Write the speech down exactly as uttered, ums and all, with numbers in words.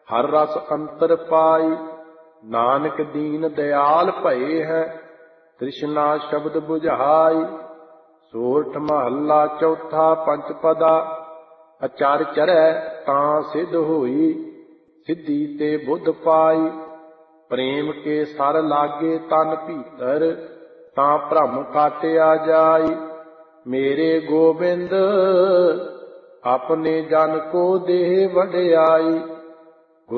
ਹਰ ਰਸ ਅੰਤਰ ਪਾਈ। ਨਾਨਕ ਦੀਨ ਦਿਆਲ ਭਏ ਹੈ, ਤ੍ਰਿਸ਼ਨਾ ਸ਼ਬਦ ਬੁਝਾਈ। ਸੋਰਠ ਮਹੱਲਾ ਚੌਥਾ ਪੰਚ ਪਦਾ। ਅਚਰ ਚਰੈ ਤਾਂ ਸਿੱਧ ਹੋਈ, ਸਿੱਧੀ ਤੇ ਬੁੱਧ ਪਾਈ। ਪ੍ਰੇਮ ਕੇ ਸਰ ਲਾਗੇ ਤਨ ਭੀਤਰ, ਤਾਂ ਭ੍ਰਮ ਕਾਟਿਆ ਜਾਈ। ਮੇਰੇ ਗੋਬਿੰਦ ਆਪਣੇ ਜਨ ਕੋ ਦੇਹ ਵਡਿਆਈ।